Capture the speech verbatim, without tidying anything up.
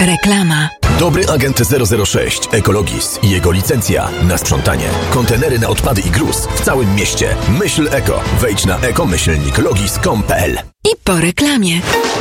Reklama. Dobry agent zero zero sześć Ekologis i jego licencja na sprzątanie. Kontenery na odpady i gruz w całym mieście. Myśl eko. Wejdź na eko myślnik logis kropka com kropka pe el. I po reklamie.